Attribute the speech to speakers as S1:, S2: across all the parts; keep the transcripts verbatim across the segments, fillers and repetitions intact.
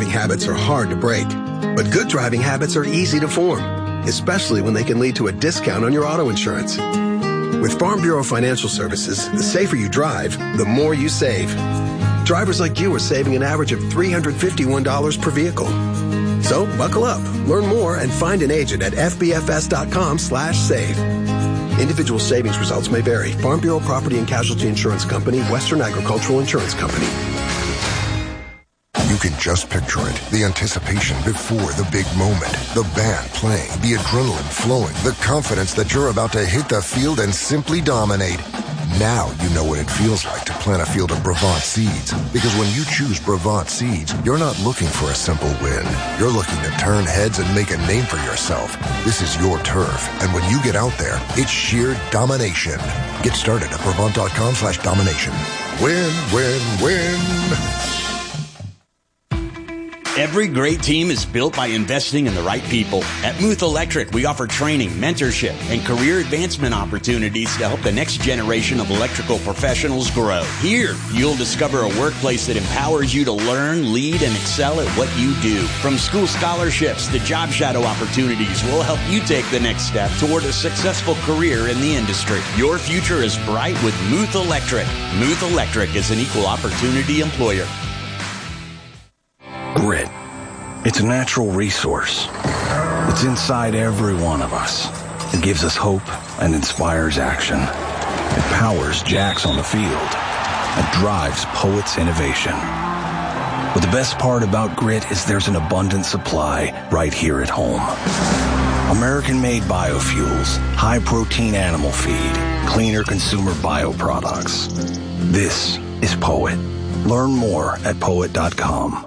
S1: driving habits are hard to break, but good driving habits are easy to form, especially when they can lead to a discount on your auto insurance. With Farm Bureau Financial Services, the safer you drive, the more you save. Drivers like you are saving an average of three hundred fifty-one dollars per vehicle. So buckle up, learn more, and find an agent at f b f s dot com slash save. Individual savings results may vary. Farm Bureau Property and Casualty Insurance Company, Western Agricultural Insurance Company.
S2: You can just picture it. The anticipation before the big moment. The band playing, the adrenaline flowing, the confidence that you're about to hit the field and simply dominate. Now you know what it feels like to plant a field of Brevant seeds. Because when you choose Brevant seeds, you're not looking for a simple win. You're looking to turn heads and make a name for yourself. This is your turf. And when you get out there, it's sheer domination. Get started at Brevant.com slash domination. Win, win, win.
S3: Every great team is built by investing in the right people. At Muth Electric, we offer training, mentorship, and career advancement opportunities to help the next generation of electrical professionals grow. Here, you'll discover a workplace that empowers you to learn, lead, and excel at what you do. From school scholarships to job shadow opportunities, we'll help you take the next step toward a successful career in the industry. Your future is bright with Muth Electric. Muth Electric is an equal opportunity employer.
S4: Grit. It's a natural resource. It's inside every one of us. It gives us hope and inspires action. It powers Jacks on the field and drives Poet's innovation. But the best part about Grit is there's an abundant supply right here at home. American-made biofuels, high-protein animal feed, cleaner consumer bioproducts. This is Poet. Learn more at poet dot com.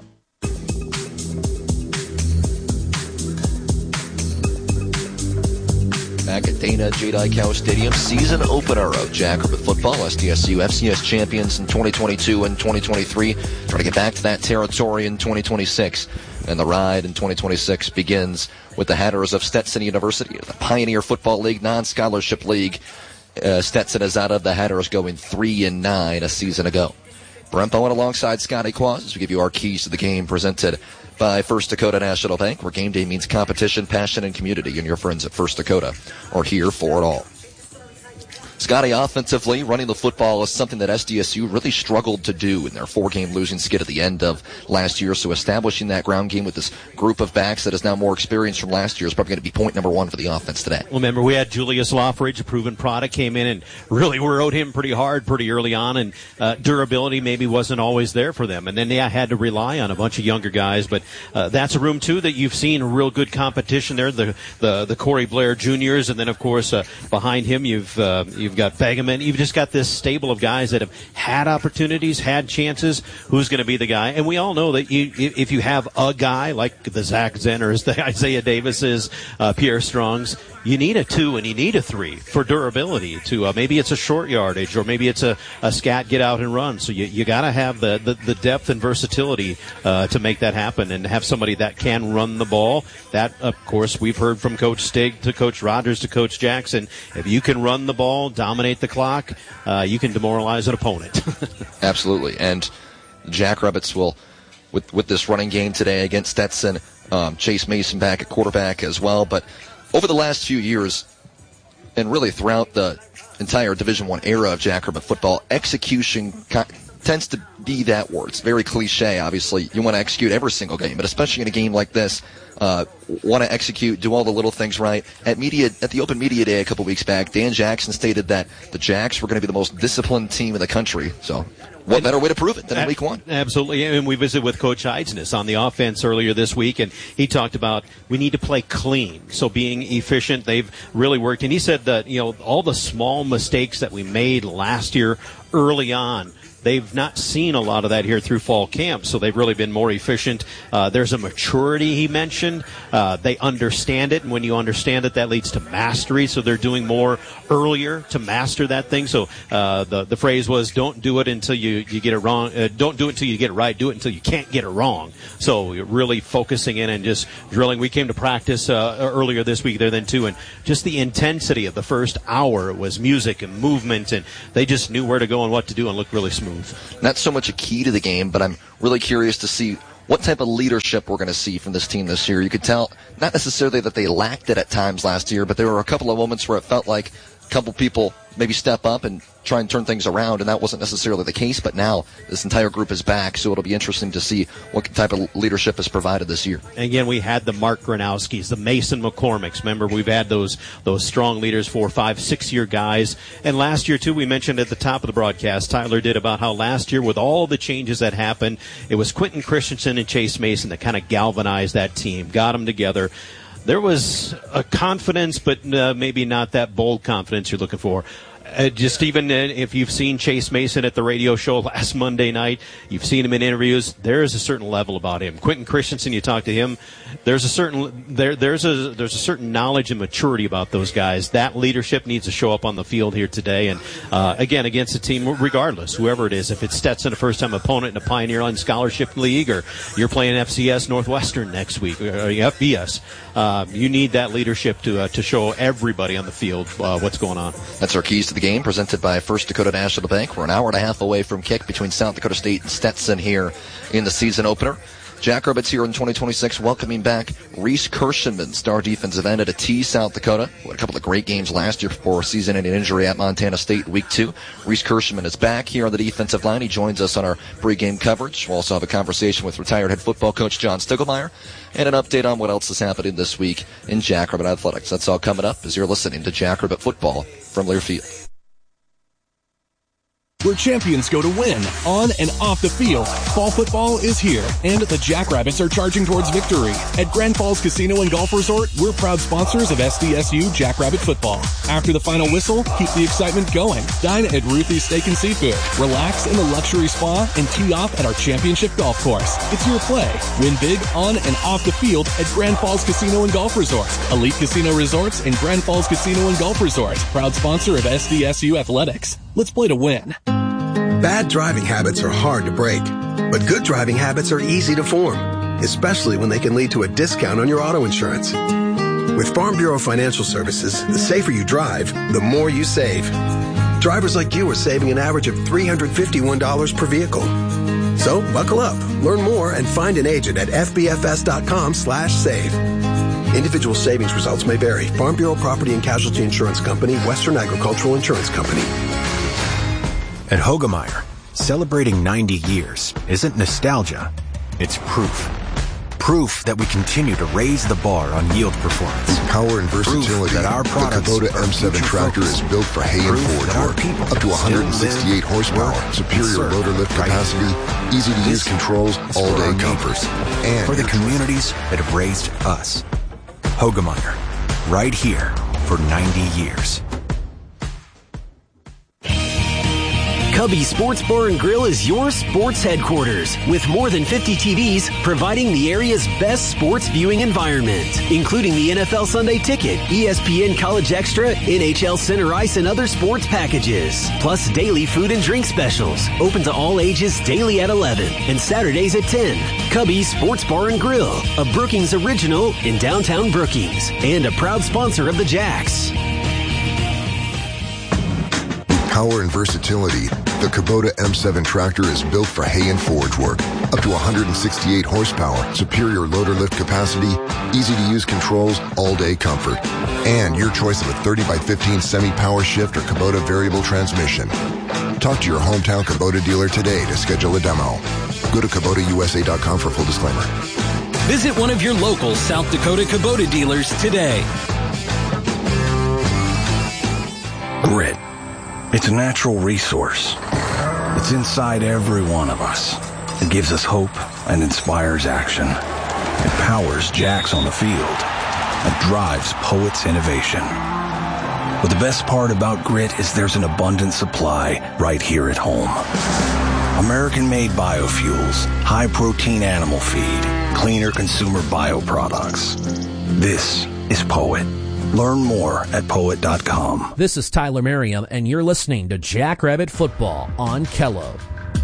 S5: Back at Dana J. Dykow Stadium, season opener of Jackrabbit football. S D S U F C S champions in twenty twenty-two and twenty twenty-three. Trying to get back to that territory in twenty twenty-six. And the ride in twenty twenty-six begins with the Hatters of Stetson University, the Pioneer Football League, non-scholarship league. Uh, Stetson is out of the Hatters going three and nine a season ago. Brent Bowen alongside Scotty Quaz as we give you our keys to the game presented by First Dakota National Bank, where game day means competition, passion, and community, and your friends at First Dakota are here for it all. Scotty, offensively, running the football is something that S D S U really struggled to do in their four-game losing skid at the end of last year. So establishing that ground game with this group of backs that is now more experienced from last year is probably going to be point number one for the offense today.
S6: Well, remember, we had Julius Loffridge, a proven product, came in and really rode him pretty hard pretty early on, and uh, durability maybe wasn't always there for them. And then they had to rely on a bunch of younger guys. But uh, that's a room, too, that you've seen real good competition there, the the, the Corey Blair Juniors, and then, of course, uh, behind him you've uh, you've got Begeman. You've just got this stable of guys that have had opportunities, had chances. Who's going to be the guy? And we all know that you, if you have a guy like the Zach Zenners, the Isaiah Davises, uh, Pierre Strongs, you need a two and you need a three for durability. To uh, maybe it's a short yardage or maybe it's a, a scat get out and run. So you you got to have the, the the depth and versatility uh, to make that happen and have somebody that can run the ball. That, of course, we've heard from Coach Stig to Coach Rogers to Coach Jackson. If you can run the ball, dominate the clock, uh, you can demoralize an opponent.
S5: Absolutely. And Jackrabbits will, with with this running game today against Stetson, um, Chase Mason back at quarterback as well. But over the last few years, and really throughout the entire Division I era of Jackrabbit football, execution co- tends to be that word. It's very cliche, obviously. You want to execute every single game, but especially in a game like this, uh, want to execute, do all the little things right. At media, at the Open Media Day a couple weeks back, Dan Jackson stated that the Jacks were going to be the most disciplined team in the country. So what better way to prove it than in week one?
S6: Absolutely. And we visited with Coach Heidsness on the offense earlier this week, and he talked about we need to play clean. So being efficient, they've really worked. And he said that, you know, all the small mistakes that we made last year early on, they've not seen a lot of that here through fall camp, so they've really been more efficient. Uh, there's a maturity, he mentioned. Uh, they understand it, and when you understand it, that leads to mastery, so they're doing more earlier to master that thing. So uh, the the phrase was, don't do it until you, you get it wrong. Uh, don't do it until you get it right. Do it until you can't get it wrong. So you're really focusing in and just drilling. We came to practice uh, earlier this week there then, too, and just the intensity of the first hour was music and movement, and they just knew where to go and what to do and looked really smooth.
S5: Not so much a key to the game, but I'm really curious to see what type of leadership we're going to see from this team this year. You could tell, not necessarily that they lacked it at times last year, but there were a couple of moments where it felt like a couple people maybe step up and try and turn things around, and that wasn't necessarily the case, but now this entire group is back, so it'll be interesting to see what type of leadership is provided this year.
S6: And again, we had the Mark Gronowskis, the Mason McCormicks. Remember, we've had those those strong leaders, four, five, six-year guys. And last year, too, we mentioned at the top of the broadcast, Tyler did, about how last year, with all the changes that happened, it was Quentin Christensen and Chase Mason that kind of galvanized that team, got them together. There was a confidence, but uh, maybe not that bold confidence you're looking for. Uh, just even uh, if you've seen Chase Mason at the radio show last Monday night, you've seen him in interviews, there is a certain level about him. Quentin Christensen, you talk to him, there's a certain there there's a there's a certain knowledge and maturity about those guys. That leadership needs to show up on the field here today, and uh, again against a team, regardless, whoever it is. If it's Stetson, a first-time opponent in a Pioneer Line Scholarship League, or you're playing F C S Northwestern next week, or F B S, uh, you need that leadership to uh, to show everybody on the field uh, what's going on.
S5: That's our keys to the game, presented by First Dakota National Bank. We're an hour and a half away from kick between South Dakota State and Stetson here in the season opener. Jackrabbits here in twenty twenty-six, welcoming back Reese Kirschenman, star defensive end at a T, South Dakota. We had a couple of great games last year before a season-ending injury at Montana State week two. Reese Kirschenman is back here on the defensive line. He joins us on our pregame coverage. We'll also have a conversation with retired head football coach John Stiegelmeier and an update on what else is happening this week in Jackrabbit athletics. That's all coming up as you're listening to Jackrabbit Football from Learfield.
S7: Where champions go to win, on and off the field. Fall football is here, and the Jackrabbits are charging towards victory. At Grand Falls Casino and Golf Resort, we're proud sponsors of S D S U Jackrabbit Football. After the final whistle, keep the excitement going. Dine at Ruthie's Steak and Seafood. Relax in the luxury spa and tee off at our championship golf course. It's your play. Win big on and off the field at Grand Falls Casino and Golf Resort. Elite Casino Resorts and Grand Falls Casino and Golf Resort. Proud sponsor of S D S U Athletics. Let's play to win.
S1: Bad driving habits are hard to break, but good driving habits are easy to form, especially when they can lead to a discount on your auto insurance. With Farm Bureau Financial Services, the safer you drive, the more you save. Drivers like you are saving an average of three hundred fifty-one dollars per vehicle. So buckle up, learn more, and find an agent at f b f s dot com slash save. Individual savings results may vary. Farm Bureau Property and Casualty Insurance Company, Western Agricultural Insurance Company.
S8: At Hoegemeyer, celebrating ninety years isn't nostalgia, it's proof. Proof that we continue to raise the bar on yield performance.
S2: Power and versatility.
S8: That our products,
S2: the Kubota M seven tractor is built for hay and forage work. Up to one hundred sixty-eight horsepower, superior loader lift capacity, easy to use controls, all day comfort. And
S8: for the communities that have raised us. Hoegemeyer, right here for ninety years.
S9: Cubby Sports Bar and Grill is your sports headquarters, with more than fifty T Vs providing the area's best sports viewing environment, including the N F L Sunday Ticket, E S P N College Extra, N H L Center Ice, and other sports packages, plus daily food and drink specials, open to all ages daily at eleven and Saturdays at ten. Cubby Sports Bar and Grill, a Brookings original in downtown Brookings, and a proud sponsor of the Jacks.
S2: Power and versatility. The Kubota M seven tractor is built for hay and forage work. Up to one hundred sixty-eight horsepower, superior loader lift capacity, easy to use controls, all day comfort. And your choice of a thirty by fifteen semi-power shift or Kubota variable transmission. Talk to your hometown Kubota dealer today to schedule a demo. Go to Kubota U S A dot com for full disclaimer.
S10: Visit one of your local South Dakota Kubota dealers today.
S4: Grit. It's a natural resource. It's inside every one of us. It gives us hope and inspires action. It powers Jacks on the field and drives Poet's innovation. But the best part about Grit is there's an abundant supply right here at home. American-made biofuels, high-protein animal feed, cleaner consumer bioproducts. This is Poet. Learn more at poet dot com.
S11: This is Tyler Merriam, and you're listening to Jackrabbit Football on Kello.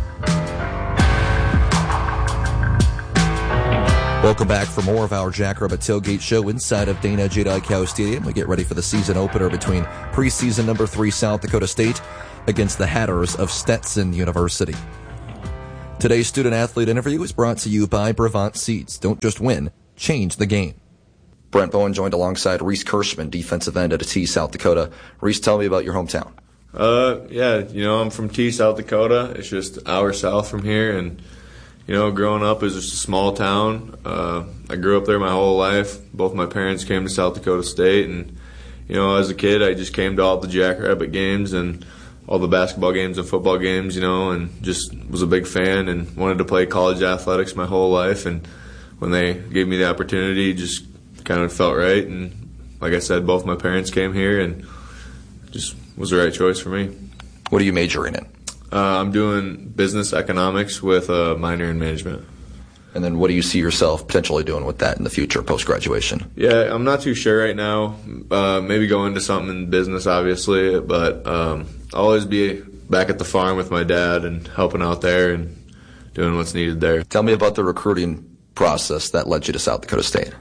S5: Welcome back for more of our Jackrabbit Tailgate Show inside of Dana J. Dykow Stadium. We get ready for the season opener between preseason number three South Dakota State against the Hatters of Stetson University. Today's student-athlete interview is brought to you by Brevant Seeds. Don't just win, change the game. Brent Bowen joined alongside Reese Kirschman, defensive end at T, South Dakota. Reese, tell me about your hometown.
S12: Uh, yeah, you know, I'm from T, South Dakota. It's just an hour south from here, and, you know, growing up is just a small town. Uh, I grew up there my whole life. Both my parents came to South Dakota State, and, you know, as a kid, I just came to all the Jackrabbit games and all the basketball games and football games, you know, and just was a big fan and wanted to play college athletics my whole life. And when they gave me the opportunity, just kind of felt right. And like I said, both my parents came here, and just was the right choice for me.
S5: What are you majoring in?
S12: Uh, I'm doing business economics with a minor in management.
S5: And then what do you see yourself potentially doing with that in the future, post-graduation?
S12: Yeah, I'm not too sure right now. Uh, maybe go into something in business, obviously, but um, I'll always be back at the farm with my dad and helping out there and doing what's needed there.
S5: Tell me about the recruiting process that led you to South Dakota State.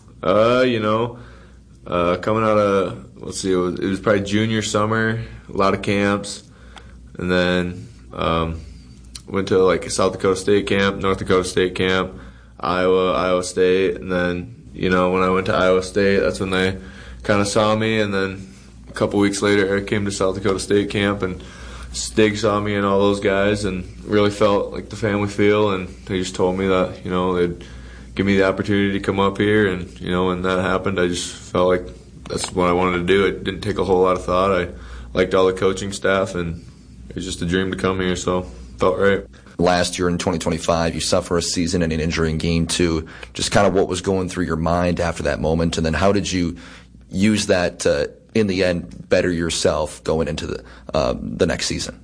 S12: Uh, you know, uh, coming out of, let's see, it was, it was probably junior summer, a lot of camps, and then um, went to like a South Dakota State camp, North Dakota State camp, Iowa, Iowa State, and then, you know, when I went to Iowa State, that's when they kind of saw me, and then a couple weeks later I came to South Dakota State camp, and Stig saw me and all those guys and really felt like the family feel, and they just told me that, you know, they'd give me the opportunity to come up here, and, you know, when that happened, I just felt like that's what I wanted to do. It didn't take a whole lot of thought. I liked all the coaching staff, and it was just a dream to come here, so felt right.
S5: Last year in twenty twenty-five, you suffer a season-ending injury in game two. Just kind of what was going through your mind after that moment, and then how did you use that to, in the end, better yourself going into the um, the next season?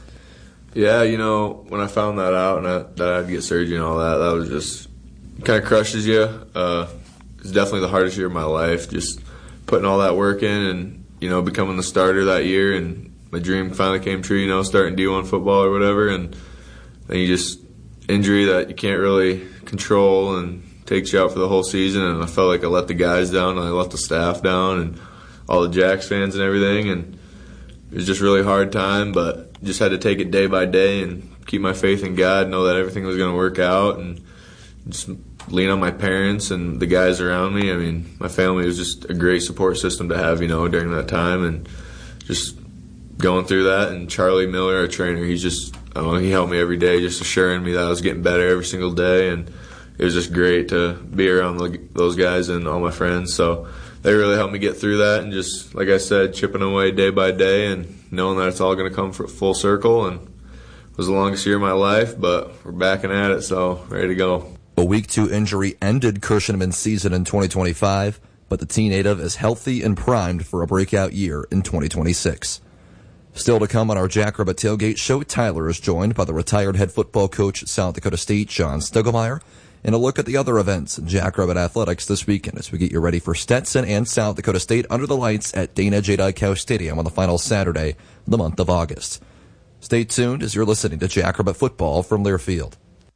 S12: Yeah, you know, when I found that out and I, that I had to get surgery and all that, that was just kind of crushes you. Uh, it's definitely the hardest year of my life, just putting all that work in and, you know, becoming the starter that year, and my dream finally came true, you know, starting D one football or whatever, and then you just, injury that you can't really control and takes you out for the whole season, and I felt like I let the guys down and I let the staff down and all the Jacks fans and everything, and it was just a really hard time, but just had to take it day by day and keep my faith in God, know that everything was going to work out, and just lean on my parents and the guys around me. I mean, my family was just a great support system to have, you know, during that time, and just going through that. And Charlie Miller, our trainer, he's just, I don't know, he helped me every day, just assuring me that I was getting better every single day, and it was just great to be around those guys and all my friends. So they really helped me get through that, and just, like I said, chipping away day by day and knowing that it's all going to come for full circle. And it was the longest year of my life, but we're backing at it, so ready to go.
S5: A week two injury ended Kirschman's season in twenty twenty-five, but the T-native is healthy and primed for a breakout year in twenty twenty-six. Still to come on our Jackrabbit Tailgate show, Tyler is joined by the retired head football coach at South Dakota State, John Stiegelmeier, and a look at the other events in Jackrabbit Athletics this weekend as we get you ready for Stetson and South Dakota State under the lights at Dana J. Dykow Stadium on the final Saturday of the month of August. Stay tuned as you're listening to Jackrabbit Football from Learfield.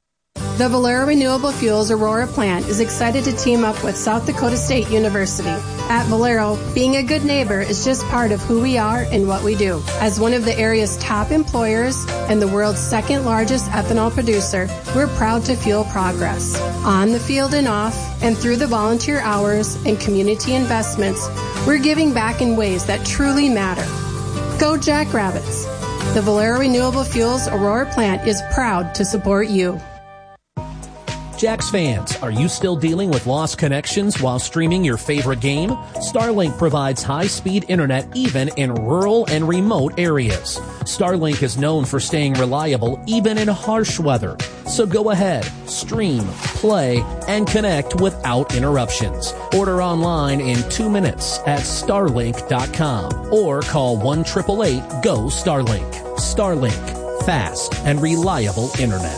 S13: The Valero Renewable Fuels Aurora plant is excited to team up with South Dakota State University. At Valero, being a good neighbor is just part of who we are and what we do. As one of the area's top employers and the world's second largest ethanol producer, we're proud to fuel progress. On the field and off, and through the volunteer hours and community investments, we're giving back in ways that truly matter. Go Jackrabbits! The Valero Renewable Fuels Aurora plant is proud to support you.
S11: Jacks fans, are you still dealing with lost connections while streaming your favorite game? Starlink provides high-speed internet even in rural and remote areas. Starlink is known for staying reliable even in harsh weather. So go ahead, stream, play, and connect without interruptions. Order online in two minutes at starlink dot com or call one eight eight eight, G O, Starlink. Starlink, fast and reliable internet.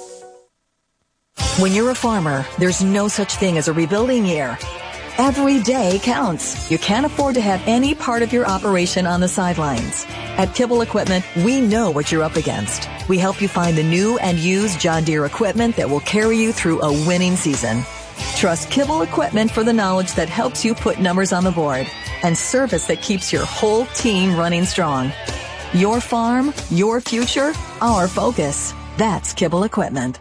S14: When you're a farmer, there's no such thing as a rebuilding year. Every day counts. You can't afford to have any part of your operation on the sidelines. At Kibble Equipment, we know what you're up against. We help you find the new and used John Deere equipment that will carry you through a winning season. Trust Kibble Equipment for the knowledge that helps you put numbers on the board and service that keeps your whole team running strong. Your farm, your future, our focus. That's Kibble Equipment.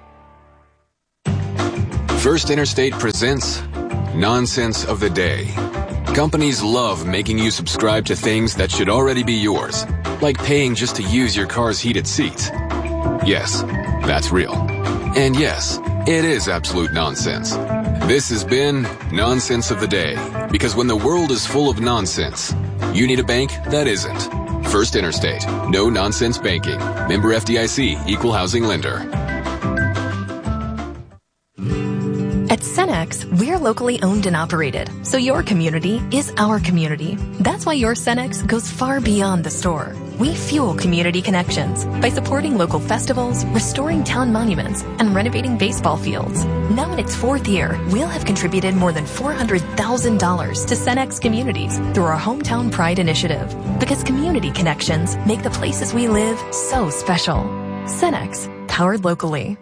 S15: First Interstate presents Nonsense of the Day. Companies love making you subscribe to things that should already be yours, like paying just to use your car's heated seats. Yes, that's real. And yes, it is absolute nonsense. This has been Nonsense of the Day, because when the world is full of nonsense, you need a bank that isn't. First Interstate. No nonsense banking. Member F D I C. Equal housing lender.
S16: At Cenex, we're locally owned and operated, so your community is our community. That's why your Cenex goes far beyond the store. We fuel community connections by supporting local festivals, restoring town monuments, and renovating baseball fields. Now in its fourth year, we'll have contributed more than four hundred thousand dollars to Cenex communities through our Hometown Pride initiative. Because community connections make the places we live so special. Cenex, powered locally.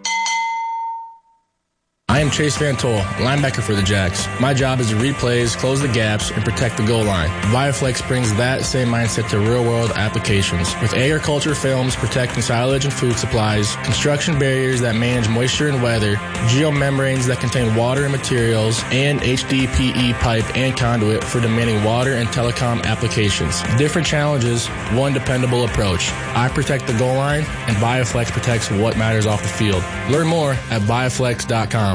S17: I am Chase Van Tol, linebacker for the Jacks. My job is to read plays, close the gaps, and protect the goal line. ViaFlex brings that same mindset to real-world applications. With agriculture films protecting silage and food supplies, construction barriers that manage moisture and weather, geomembranes that contain water and materials, and H D P E pipe and conduit for demanding water and telecom applications. Different challenges, one dependable approach. I protect the goal line, and ViaFlex protects what matters off the field. Learn more at viaflex dot com.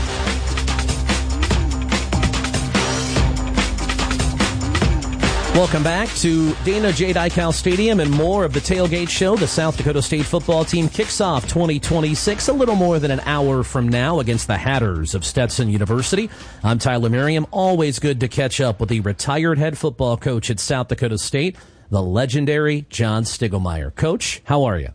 S11: Welcome back to Dana J. Dykhouse Stadium and more of the Tailgate Show. The South Dakota State football team kicks off twenty twenty-six a little more than an hour from now against the Hatters of Stetson University. I'm Tyler Merriam. Always good to catch up with the retired head football coach at South Dakota State, the legendary John Stiegelmeier. Coach, how are you?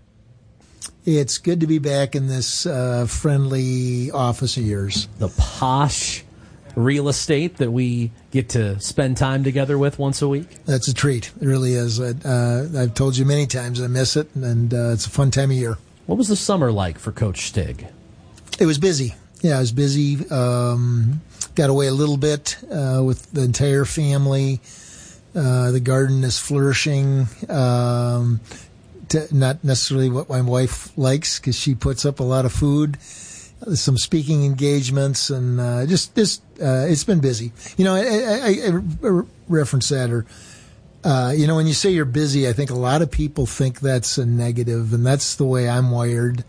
S18: It's good to be back in this uh, friendly office of yours.
S11: The posh real estate that we get to spend time together with once a week.
S18: That's a treat. It really is. Uh, I've told you many times I miss it, and uh, it's a fun time of year.
S11: What was the summer like for Coach Stig?
S18: It was busy. Yeah, it was busy. Um, got away a little bit uh, with the entire family. Uh, the garden is flourishing. Um, to, not necessarily what my wife likes, because she puts up a lot of food. Some speaking engagements, and uh, just just uh, it's been busy. You know, I, I, I reference that, or uh, you know, when you say you're busy, I think a lot of people think that's a negative, and that's the way I'm wired.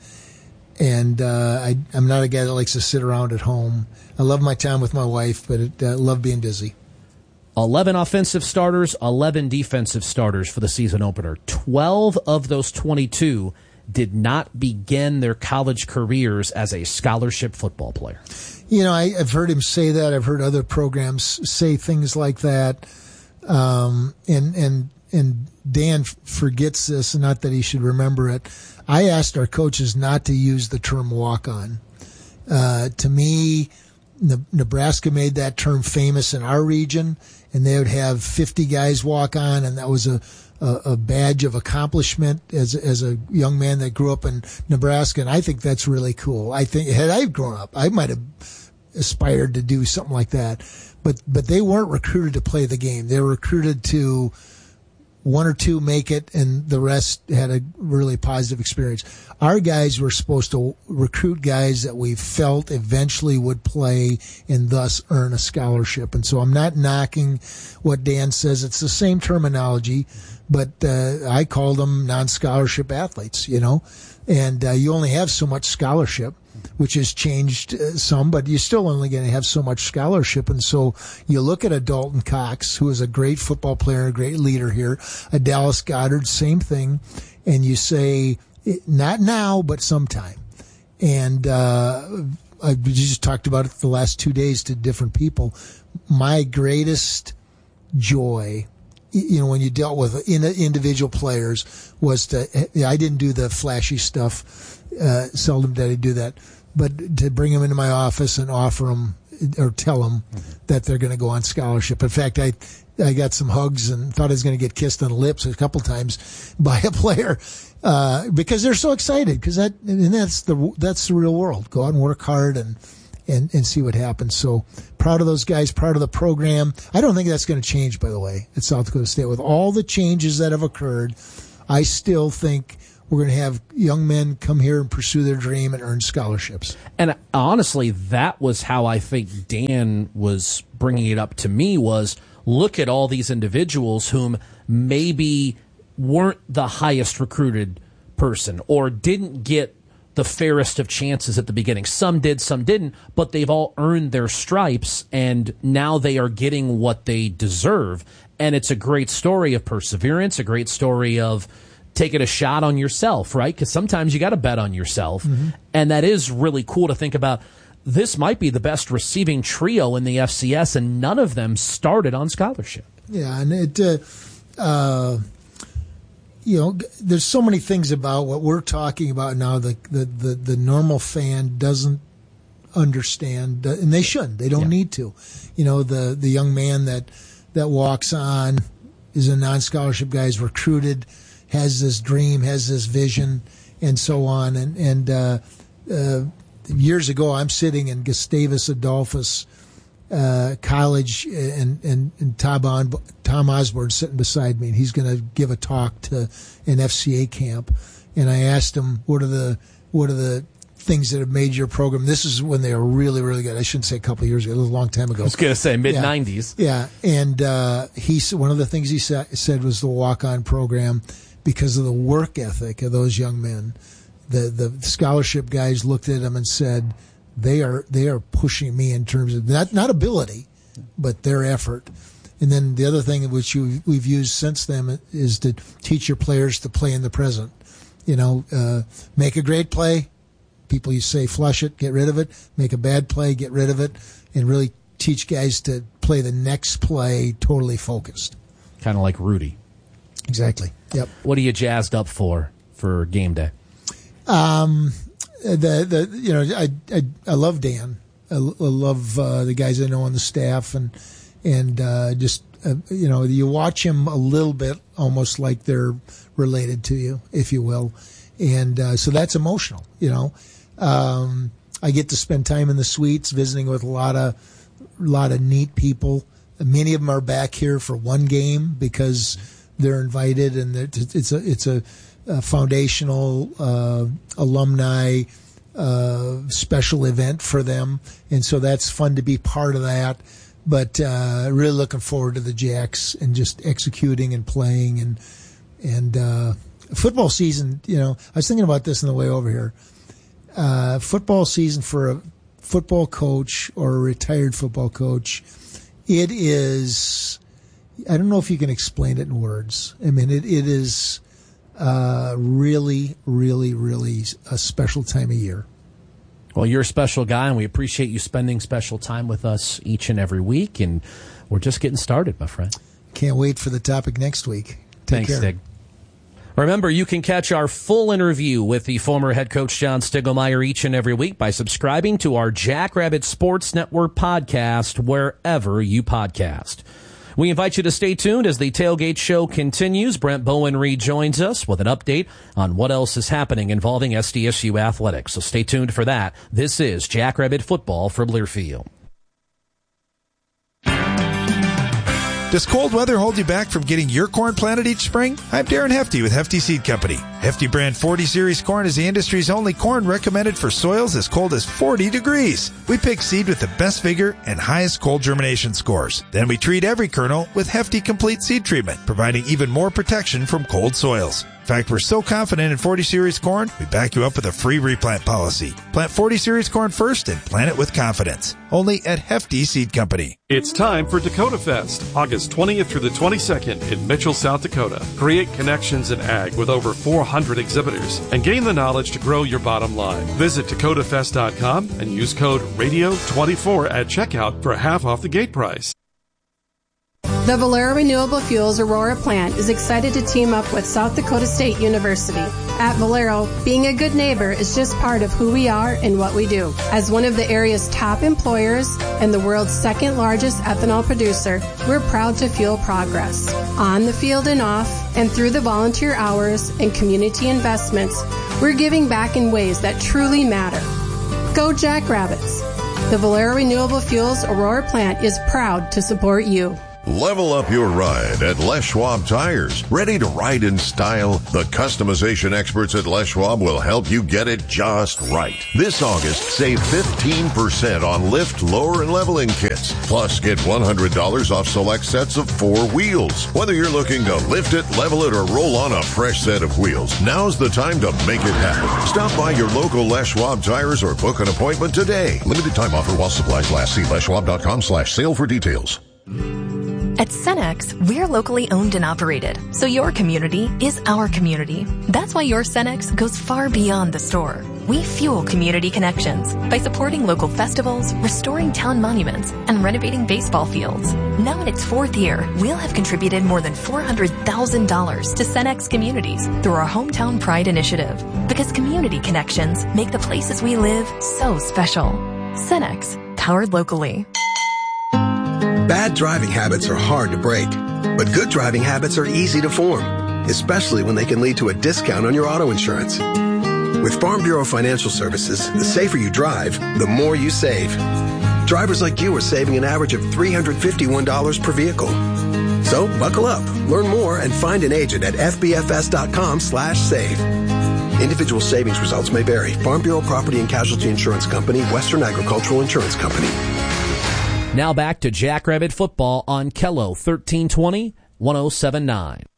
S18: And uh, I, I'm not a guy that likes to sit around at home. I love my time with my wife, but I uh, love being busy.
S11: eleven offensive starters, eleven defensive starters for the season opener. twelve of those twenty-two did not begin their college careers as a scholarship football player.
S18: You know, I, I've heard him say that. I've heard other programs say things like that. Um, and, and, and Dan forgets this, not that he should remember it. I asked our coaches not to use the term walk-on. Uh, to me, Nebraska made that term famous in our region, and they would have fifty guys walk on, and that was a, a, a badge of accomplishment as as a young man that grew up in Nebraska, and I think that's really cool. I think had I grown up, I might have aspired to do something like that, but but they weren't recruited to play the game. They were recruited to one or two make it, and the rest had a really positive experience. Our guys were supposed to recruit guys that we felt eventually would play and thus earn a scholarship. And so I'm not knocking what Dan says. It's the same terminology, but uh, I call them non-scholarship athletes, you know, and uh, you only have so much scholarship, which has changed uh, some, but you're still only going to have so much scholarship. And so you look at a Dalton Cox, who is a great football player, a great leader here, a Dallas Goddard, same thing, and you say, not now, but sometime. And uh, I just talked about it the last two days to different people. My greatest joy, you know, when you dealt with individual players, was to, I didn't do the flashy stuff. Uh, seldom did I do that, but to bring them into my office and offer them or tell them that they're going to go on scholarship. In fact, I I got some hugs and thought I was going to get kissed on the lips a couple times by a player uh, because they're so excited. Because that and that's the that's the real world. Go out and work hard and and and see what happens. So proud of those guys, proud of the program. I don't think that's going to change, by the way, at South Dakota State with all the changes that have occurred. I still think We're going to have young men come here and pursue their dream and earn scholarships.
S11: And honestly, that was how I think Dan was bringing it up to me, was look at all these individuals whom maybe weren't the highest recruited person or didn't get the fairest of chances at the beginning. Some did, some didn't, but they've all earned their stripes, and now they are getting what they deserve. And it's a great story of perseverance, a great story of taking a shot on yourself, right? Because sometimes you got to bet on yourself. Mm-hmm. And that is really cool to think about. This might be the best receiving trio in the F C S, and none of them started on scholarship.
S18: Yeah, and it, uh, uh, you know, there's so many things about what we're talking about now that the, the, the normal fan doesn't understand, uh, and they shouldn't. They don't yeah. need to. You know, the, the young man that, that walks on is a non-scholarship guy, is recruited, has this dream, has this vision, and so on. And, and uh, uh, years ago, I'm sitting in Gustavus Adolphus uh, College, and, and, and Tom, on, Tom Osborne sitting beside me, and he's going to give a talk to an F C A camp. And I asked him, what are the what are the things that have made your program? This is when they were really, really good. I shouldn't say a couple of years ago. It was a long time ago.
S11: I was going to say mid nineties.
S18: Yeah. yeah. And uh, he one of the things he sa- said was the walk-on program, because of the work ethic of those young men. The the scholarship guys looked at them and said, they are they are pushing me in terms of not not ability, but their effort. And then the other thing which you, we've used since then is to teach your players to play in the present. You know, uh, make a great play. People, you say, flush it, get rid of it. Make a bad play, get rid of it. And really teach guys to play the next play totally focused.
S11: Kind of like Rudy.
S18: Exactly. Yep.
S11: What are you jazzed up for for game day?
S18: Um, the the you know I I, I love Dan. I, I love uh, the guys I know on the staff, and and uh, just uh, you know you watch him a little bit, almost like they're related to you, if you will, and uh, so that's emotional. You know, um, I get to spend time in the suites, visiting with a lot of a lot of neat people. Many of them are back here for one game because they're invited, and it's a it's a, a foundational uh, alumni uh, special event for them, and so that's fun to be part of that. But uh, really looking forward to the Jacks and just executing and playing, and and uh, football season. You know, I was thinking about this on the way over here. Uh, football season for a football coach or a retired football coach, it is. I don't know if you can explain it in words. I mean, it, it is uh, really, really, really a special time of year.
S11: Well, you're a special guy, and we appreciate you spending special time with us each and every week, and we're just getting started, my friend.
S18: Can't wait for the topic next week. Take
S11: Thanks,
S18: care.
S11: Stig. Remember, you can catch our full interview with the former head coach John Stiegelmeier each and every week by subscribing to our Jackrabbit Sports Network podcast wherever you podcast. We invite you to stay tuned as the Tailgate Show continues. Brent Bowen rejoins us with an update on what else is happening involving S D S U athletics. So stay tuned for that. This is Jackrabbit Football from Learfield.
S19: Does cold weather hold you back from getting your corn planted each spring? I'm Darren Hefty with Hefty Seed Company. Hefty brand forty series corn is the industry's only corn recommended for soils as cold as forty degrees. We pick seed with the best vigor and highest cold germination scores. Then we treat every kernel with Hefty Complete Seed Treatment, providing even more protection from cold soils. In fact, we're so confident in forty series corn, we back you up with a free replant policy. Plant forty series corn first and plant it with confidence. Only at Hefty Seed Company.
S20: It's time for Dakota Fest, August twentieth through the twenty-second in Mitchell, South Dakota. Create connections in ag with over four hundred exhibitors and gain the knowledge to grow your bottom line. Visit dakota fest dot com and use code radio twenty-four at checkout for half off the gate price.
S13: The Valero Renewable Fuels Aurora plant is excited to team up with South Dakota State University. At Valero, being a good neighbor is just part of who we are and what we do. As one of the area's top employers and the world's second largest ethanol producer, we're proud to fuel progress. On the field and off, and through the volunteer hours and community investments, we're giving back in ways that truly matter. Go Jackrabbits! The Valero Renewable Fuels Aurora plant is proud to support you.
S21: Level up your ride at Les Schwab Tires. Ready to ride in style? The customization experts at Les Schwab will help you get it just right. This August, save fifteen percent on lift, lower, and leveling kits. Plus, get one hundred dollars off select sets of four wheels. Whether you're looking to lift it, level it, or roll on a fresh set of wheels, now's the time to make it happen. Stop by your local Les Schwab Tires or book an appointment today. Limited time offer while supplies last. See les schwab dot com slash sale for details.
S16: At Cenex, we're locally owned and operated, so your community is our community. That's why your Cenex goes far beyond the store. We fuel community connections by supporting local festivals, restoring town monuments, and renovating baseball fields. Now in its fourth year, we'll have contributed more than four hundred thousand dollars to Cenex communities through our Hometown Pride initiative. Because community connections make the places we live so special. Cenex, powered locally.
S1: Bad driving habits are hard to break, but good driving habits are easy to form, especially when they can lead to a discount on your auto insurance. With Farm Bureau Financial Services, the safer you drive, the more you save. Drivers like you are saving an average of three hundred fifty-one dollars per vehicle. So buckle up, learn more, and find an agent at f b f s dot com slash save. Individual savings results may vary. Farm Bureau Property and Casualty Insurance Company, Western Agricultural Insurance Company.
S11: Now back to Jackrabbit football on Kello thirteen twenty, one oh seven point nine.